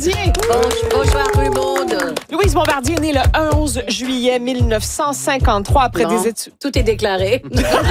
Bombardier. Bonjour tout le monde. Louise Bombardier est née le 11 juillet 1953 après des études. Tout est déclaré.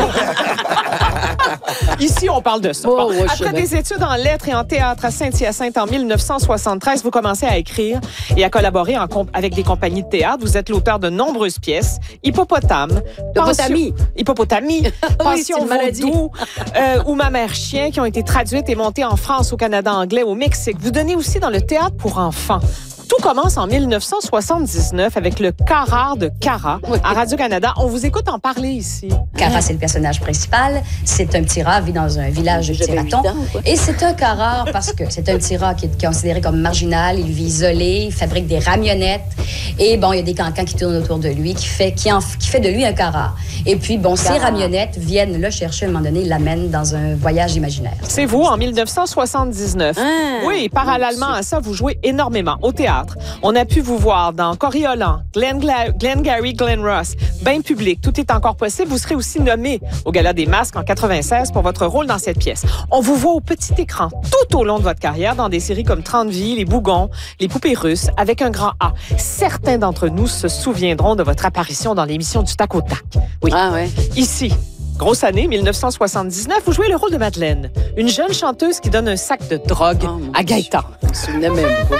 Ici, on parle de ça. Oh, ouais, après des études en lettres et en théâtre à Saint-Hyacinthe en 1973, vous commencez à écrire et à collaborer avec des compagnies de théâtre. Vous êtes l'auteur de nombreuses pièces. Hippopotame. Hippopotamie. Pension Vaudou ou Ma mère chien qui ont été traduites et montées en France, au Canada anglais, au Mexique. Vous donnez aussi dans le théâtre pour enfants. Tout commence en 1979 avec le Cara de Cara à Radio-Canada. On vous écoute en parler ici. Cara, c'est le personnage principal. C'est un petit rat, vit dans un village de petits ratons. Et c'est un cas rare parce que c'est un petit rat qui est considéré comme marginal. Il vit isolé, il fabrique des ramionnettes. Et bon, il y a des cancans qui tournent autour de lui, qui fait de lui un cara. Et puis, bon, ces ramionnettes viennent le chercher à un moment donné, l'amènent dans un voyage imaginaire. C'est vous, en 1979. Oui, parallèlement à ça, vous jouez énormément au théâtre. On a pu vous voir dans Coriolan, Glengarry Glen Ross, Bain public, tout est encore possible. Vous serez aussi nommé au Gala des Masques en 96 pour votre rôle dans cette pièce. On vous voit au petit écran tout au long de votre carrière dans des séries comme 30 vies, Les Bougons, Les Poupées russes, avec un grand A. Certains d'entre nous se souviendront de votre apparition dans l'émission du Tac au Tac. Oui. Ah ouais. Ici. Grosse année, 1979, vous jouez le rôle de Madeleine, une jeune chanteuse qui donne un sac de drogue à Gaëtan. Je ne même pas.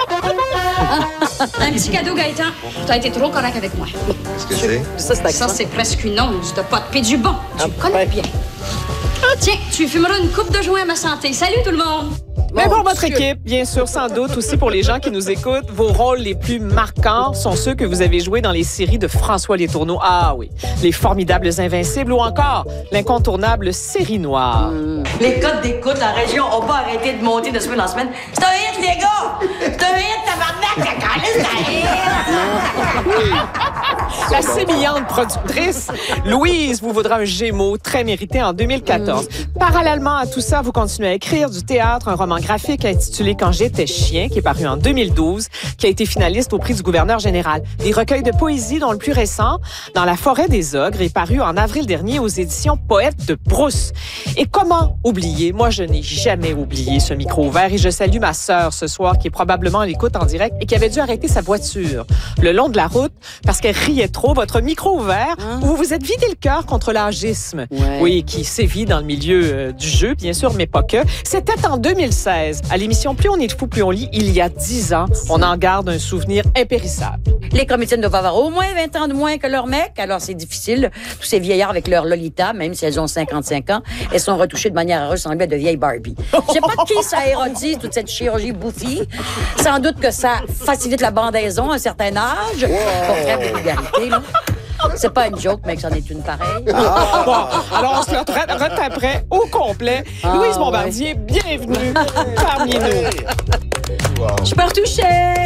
Un petit cadeau, Gaëtan. Tu as été trop correct avec moi. Qu'est-ce que c'est? Ça, c'est presque une once de pot de du bon. Tu me connais bien. Tiens, tu fumeras une coupe de joint à ma santé. Salut tout le monde! Mais pour votre équipe, bien sûr, sans doute, aussi pour les gens qui nous écoutent, vos rôles les plus marquants sont ceux que vous avez joués dans les séries de François Letourneau. Ah oui, Les Formidables Invincibles ou encore l'incontournable Série Noire. Les codes d'écoute en région n'ont pas arrêté de monter de semaine en semaine. C'est un hit, les gars! C'est un hit, tabarnak! C'est un hit! La sémillante productrice, Louise, vous vaudra un Gémeaux très mérité en 2014. Parallèlement à tout ça, vous continuez à écrire du théâtre, un roman graphique intitulé Quand j'étais chien, qui est paru en 2012, qui a été finaliste au prix du gouverneur général. Des recueils de poésie, dont le plus récent, Dans la forêt des ogres, est paru en avril dernier aux éditions Poète de Brousse. Et comment oublier? Moi, je n'ai jamais oublié ce micro ouvert et je salue ma sœur ce soir, qui est probablement à l'écoute en direct et qui avait dû arrêter sa voiture le long de la route parce qu'elle riait trop. Votre micro ouvert, où vous vous êtes vidé le cœur contre l'âgisme. Ouais. Oui, qui sévit dans le milieu du jeu, bien sûr, mais pas que. C'était en 2016, à l'émission Plus on est fou, plus on lit, il y a 10 ans. On en garde un souvenir impérissable. Les comédiennes doivent avoir au moins 20 ans de moins que leur mec, alors c'est difficile. Tous ces vieillards avec leur Lolita, même si elles ont 55 ans, elles sont retouchées de manière à ressembler à de vieilles Barbie. Je sais pas qui ça érotise, toute cette chirurgie bouffie. Sans doute que ça facilite la bandaison à un certain âge. Pour faire de vulgarité, là. C'est pas une joke, mais que c'en est une pareille. Bon, alors on se retaperait au complet. Louise Bombardier, bienvenue parmi nous. Je suis pas retouchée.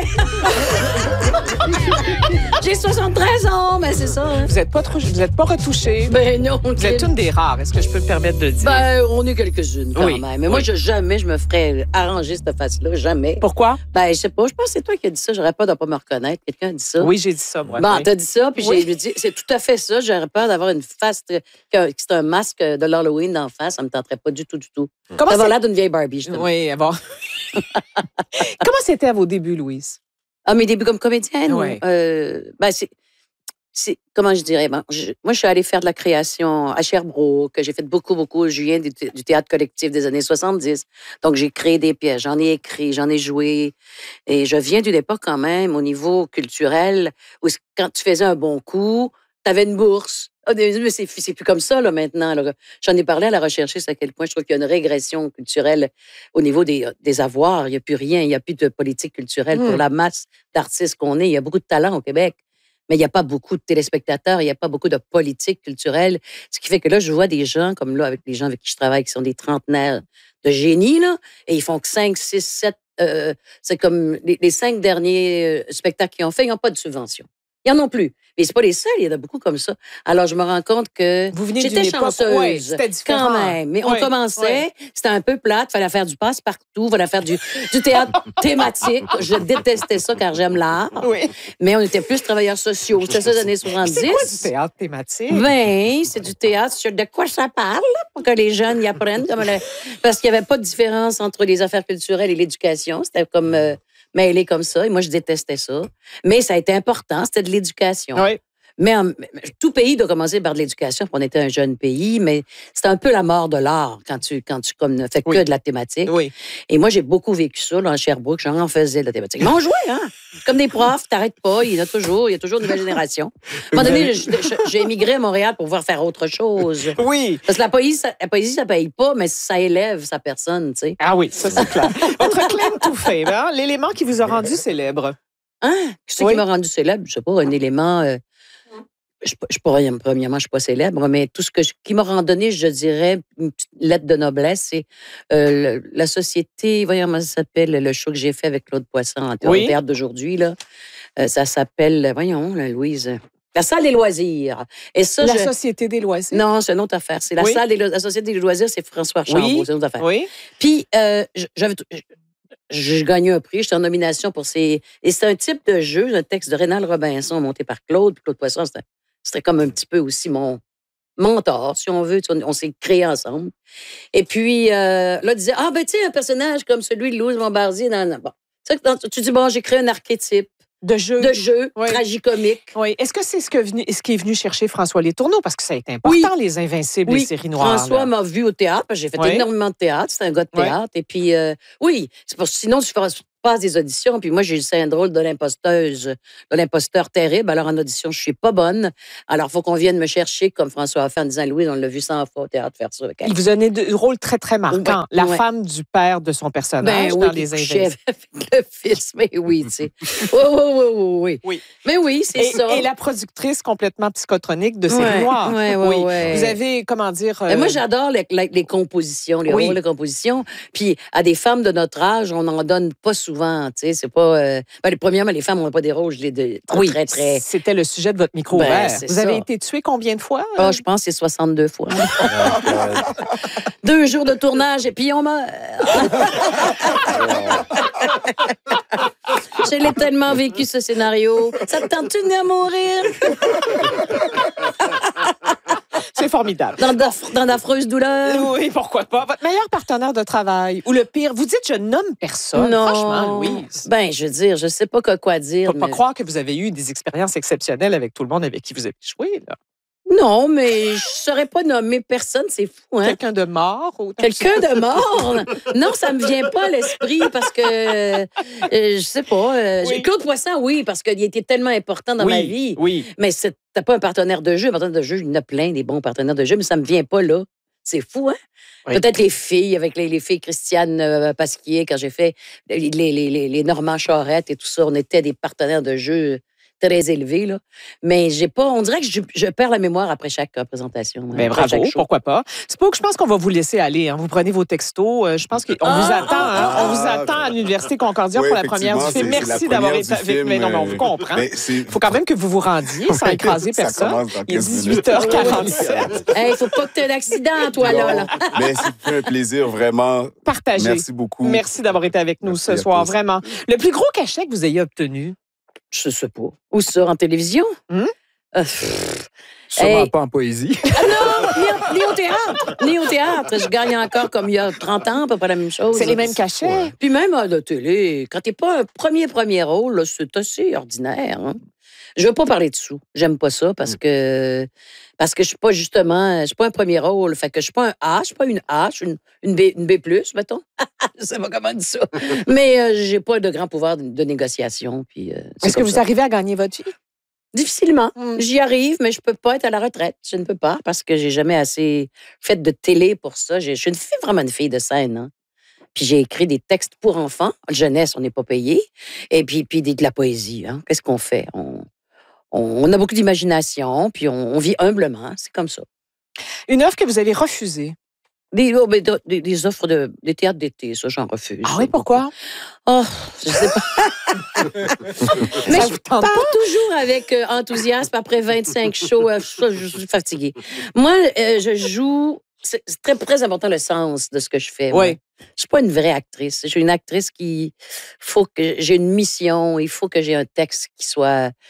J'ai 73 ans, mais c'est ça. Hein. Vous êtes pas retouchée. Ben non. Vous êtes une des rares, est-ce que je peux me permettre de dire? Ben, on est quelques-unes quand Oui. même. Mais moi, jamais je me ferais arranger cette face-là, jamais. Pourquoi? Ben, je sais pas. Je pense que c'est toi qui as dit ça. J'aurais peur de pas me reconnaître. Quelqu'un a dit ça. Oui, j'ai dit ça, moi. Bon, Oui. t'as dit ça, puis Oui. j'ai dit, c'est tout à fait ça. J'aurais peur d'avoir une face, que c'est un masque de l'Halloween d'en face. Ça me tenterait pas du tout, du tout. Comment Ça va c'est- l'air d'une vieille Barbie, je te dis. Oui, bon. Comment c'était à vos débuts, Louise? Ah, mes débuts comme comédienne? Oui. Ben, comment je dirais? Moi, je suis allée faire de la création à Sherbrooke. J'ai fait beaucoup. Je viens du théâtre collectif des années 70. Donc, j'ai créé des pièces. J'en ai écrit, j'en ai joué. Et je viens d'une époque quand même, au niveau culturel, où quand tu faisais un bon coup, tu avais une bourse. Ah, mais c'est plus comme ça, là, maintenant. Là. J'en ai parlé à la recherchiste à quel point je trouve qu'il y a une régression culturelle au niveau des avoirs. Il n'y a plus rien. Il n'y a plus de politique culturelle pour la masse d'artistes qu'on est. Il y a beaucoup de talent au Québec, mais il n'y a pas beaucoup de téléspectateurs. Il n'y a pas beaucoup de politique culturelle. Ce qui fait que là, je vois des gens, comme là, avec les gens avec qui je travaille, qui sont des trentenaires de génie, là, et ils font que 5, 6, 7... c'est comme les 5 derniers spectacles qu'ils ont fait, ils n'ont pas de subvention. Ils n'en ont plus. Mais c'est pas les seuls, il y en a beaucoup comme ça. Alors, je me rends compte que Vous venez j'étais d'une époque, chanceuse. ouais, c'était différent. Quand même. Mais on Ouais, commençait, c'était un peu plate, fallait faire du passe-partout, fallait faire du théâtre thématique. Je détestais ça car j'aime l'art. Oui. Mais on était plus travailleurs sociaux. C'était ça, les années 70. C'est quoi du théâtre thématique? Ben, c'est du théâtre sur de quoi ça parle, pour que les jeunes y apprennent. Parce qu'il n'y avait pas de différence entre les affaires culturelles et l'éducation. C'était comme mais elle est comme ça. Et moi, je détestais ça. Mais ça a été important, c'était de l'éducation. Oui. Mais tout pays doit commencer par de l'éducation. On était un jeune pays, mais c'est un peu la mort de l'art quand tu comme, ne fais que de la thématique. Oui. Et moi, j'ai beaucoup vécu ça là, à Sherbrooke. J'en faisais de la thématique. Mais on jouait, hein? Comme des profs, t'arrêtes pas. Il y a toujours une nouvelle génération. À un moment donné, j'ai émigré à Montréal pour pouvoir faire autre chose. Oui. Parce que la poésie, ça paye pas, mais ça élève sa personne, tu sais. Ah oui, ça, c'est clair. Votre claim to fame, hein? L'élément qui vous a rendu célèbre. Hein? Ce qui m'a rendu célèbre, je sais pas, un élément... premièrement, je suis pas célèbre, mais tout qui m'a randonné, je dirais, une petite lettre de noblesse, c'est la société, voyons comment ça s'appelle, le show que j'ai fait avec Claude Poisson au théâtre d'aujourd'hui, là. Ça s'appelle, voyons, Louise... La salle des loisirs. Et ça, la Société des loisirs? Non, c'est une autre affaire. C'est la Société des loisirs, c'est François Archambault, c'est une autre affaire. Oui. Puis, j'ai gagné un prix, j'étais en nomination pour ces... Et c'est un type de jeu, un texte de Rénal Robinson monté par Claude. Puis Claude Poisson, c'était comme un petit peu aussi mon mentor, si on veut. On s'est créés ensemble. Et puis, là, il disait, tu sais, un personnage comme celui de Louise Bombardier. Bon. Tu dis, j'ai créé un archétype. De jeu, tragicomique. Oui. Est-ce que c'est ce qui est venu chercher François Letourneau? Parce que ça a été important, les Invincibles, les séries noires. François m'a vu au théâtre, parce que j'ai fait énormément de théâtre. C'est un gars de théâtre. Et puis, sinon, tu passes des auditions. Puis moi, j'ai le syndrome de l'imposteur terrible. Alors, en audition, je suis pas bonne. Alors, il faut qu'on vienne me chercher, comme François a fait en disant, Louise, on l'a vu 100 fois au théâtre faire ça avec elle. Il vous donnait des rôles très, très marquants. La femme du père de son personnage dans Les Invincibles. Avec le fils, mais oui, tu sais. Oui. Mais oui, c'est ça. Et la productrice complètement psychotronique de séries noires. Oui. Vous avez, comment dire... Moi, j'adore les compositions, les rôles de composition. Puis, à des femmes de notre âge, on n'en donne pas souvent. Tu sais, c'est pas... premièrement, les femmes n'ont pas des rôles, très, très... C'était le sujet de votre micro ouvert. Vous avez été tuée combien de fois? Je pense que c'est 62 fois. 2 jours de tournage, et puis on m'a... Je l'ai tellement vécu, ce scénario. Ça te tente-tu de venir mourir? C'est formidable. Dans d'affreuses douleurs. Oui, pourquoi pas. Votre meilleur partenaire de travail ou le pire, vous dites je nomme personne. Non. Franchement, Louise. Je veux dire, je sais pas quoi dire. Faut pas croire que vous avez eu des expériences exceptionnelles avec tout le monde avec qui vous avez joué, là. Non, mais je ne saurais pas nommer personne, c'est fou, hein? Quelqu'un de mort? Quelqu'un de mort? Non, ça me vient pas à l'esprit parce que, je sais pas. Claude Poisson, oui, parce qu'il était tellement important dans ma vie. Oui. Mais t'as pas un partenaire de jeu. Un partenaire de jeu, il y en a plein, des bons partenaires de jeu, mais ça me vient pas là. C'est fou, hein? Oui. Peut-être les filles, avec les filles Christiane Pasquier, quand j'ai fait les Normand Charette et tout ça, on était des partenaires de jeu très élevé, là. Mais on dirait que je perds la mémoire après chaque représentation. Mais bravo, pourquoi pas. C'est pas que je pense qu'on va vous laisser aller. Hein. Vous prenez vos textos. Je pense qu'on vous attend. On vous attend à l'Université Concordia pour la première du film. Merci d'avoir été avec. Mais non, mais on vous comprend. Il faut quand même que vous vous rendiez sans écraser personne. Il est 18h47. Il faut pas que tu aies d'accident, toi, là. Mais c'est un plaisir, vraiment. Partagé. Merci beaucoup. Merci d'avoir été avec nous ce soir, vraiment. Le plus gros cachet que vous ayez obtenu? Je sais pas. Où ça, en télévision? Sûrement pas en poésie. Non, ni au théâtre. Je gagne encore comme il y a 30 ans, à peu près la même chose. C'est les mêmes cachets. Ouais. Puis même à la télé, quand t'es pas un premier rôle, là, c'est assez ordinaire. Hein? Je veux pas parler de sous. J'aime pas ça parce que je suis pas un premier rôle. Fait que je suis pas un A, je suis pas une A, je suis une B+, mettons. Je sais pas comment dire ça. Mais j'ai pas de grand pouvoir de négociation. Puis, est-ce que vous arrivez à gagner votre vie? Difficilement. J'y arrive, mais je peux pas être à la retraite. Je ne peux pas parce que j'ai jamais assez fait de télé pour ça. Je suis vraiment une fille de scène. Hein? Puis j'ai écrit des textes pour enfants. Jeunesse, on n'est pas payé. Et puis de la poésie. Hein? Qu'est-ce qu'on fait? On a beaucoup d'imagination, puis on vit humblement. C'est comme ça. Une offre que vous avez refusée? Des offres des théâtres d'été, ça, j'en refuse. Ah oui, pourquoi? Je sais pas. Mais je pars toujours avec enthousiasme après 25 shows. Je suis fatiguée. Moi, je joue... C'est très, très important le sens de ce que je fais. Oui. Je suis pas une vraie actrice. Je suis une actrice qui... faut que j'ai une mission. Il faut que j'ai un texte qui soit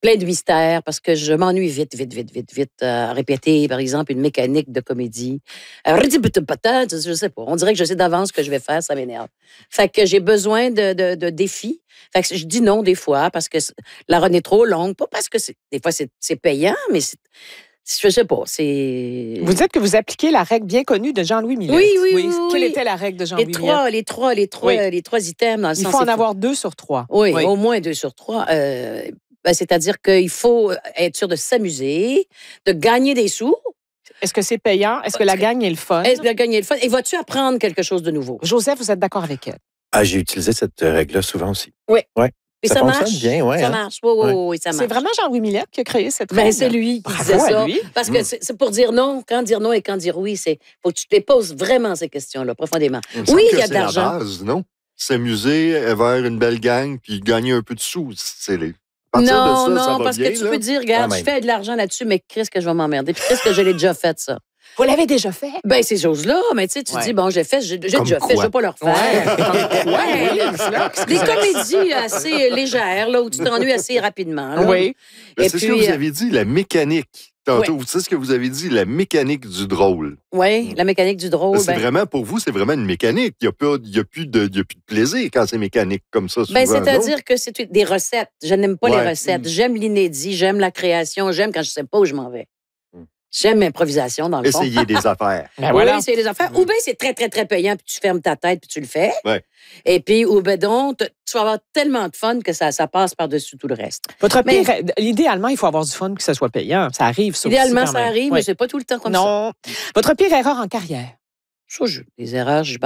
plein de mystères parce que je m'ennuie vite à répéter, par exemple, une mécanique de comédie. Je sais pas. On dirait que je sais d'avance ce que je vais faire, ça m'énerve. Fait que j'ai besoin de défis. Fait que je dis non des fois parce que la run est trop longue. Pas parce que des fois c'est payant, mais je sais pas. Vous dites que vous appliquez la règle bien connue de Jean-Louis Millette. Oui. Quelle était la règle de Jean-Louis Millette? Les trois items dans le sens. Il faut en avoir 2 sur 3. Oui, au moins 2 sur 3. C'est-à-dire qu'il faut être sûr de s'amuser, de gagner des sous. Est-ce que c'est payant? Est-ce que la gagne est le fun? Est-ce que la gagne est le fun? Et vas-tu apprendre quelque chose de nouveau? Joseph, vous êtes d'accord avec elle? Ah, j'ai utilisé cette règle-là souvent aussi. Oui. Ouais. Et ça fonctionne marche. bien, ouais. Ça marche. Oui, ça marche. C'est vraiment Jean-Louis Millette qui a créé cette règle? Ben, c'est lui qui disait Bravo à ça. lui. Parce que c'est pour dire non. Quand dire non et quand dire oui, faut que tu te poses vraiment ces questions-là, profondément. Oui, il y a de l'argent. C'est la base, non? S'amuser vers une belle gang puis gagner un peu de sous. C'est les... Non, ça va parce bien, que tu là. peux dire, regarde, je fais de l'argent là-dessus, mais qu'est-ce que je vais m'emmerder? Puis qu'est-ce que je l'ai déjà fait, ça? Vous l'avez déjà fait? Ben, ces choses-là, mais tu sais, tu dis, bon, j'ai déjà fait, je ne vais pas le refaire. Des comédies assez légères, là, où tu t'ennuies assez rapidement. Là. Oui. Mais c'est ce que vous avez dit, la mécanique. Tantôt, c'est ce que vous avez dit, la mécanique du drôle. Oui, la mécanique du drôle. C'est vraiment, pour vous, c'est vraiment une mécanique. Il n'y a plus de plaisir quand c'est mécanique comme ça, souvent. Ben, c'est-à-dire que c'est des recettes. Je n'aime pas les recettes. J'aime l'inédit, j'aime la création, j'aime quand je ne sais pas où je m'en vais. J'aime l'improvisation, dans le fond. Essayer des affaires. Ben voilà. Oui, essayer des affaires. Ou bien c'est très, très, très payant, puis tu fermes ta tête, puis tu le fais. Ouais. Et puis, ou bien donc, tu vas avoir tellement de fun que ça passe par-dessus tout le reste. Idéalement, il faut avoir du fun que ça soit payant. Ça arrive, ça Idéalement, aussi, quand ça même. arrive, mais c'est pas tout le temps comme ça. Non. Votre pire erreur en carrière? Ça, des erreurs, je